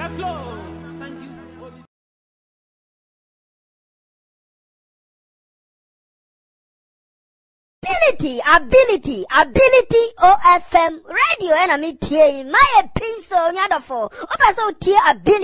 Yes, Lord. Thank you, Holy Ability, OFM radio, and I'm here, my pin so, nyadafo, open so, ability.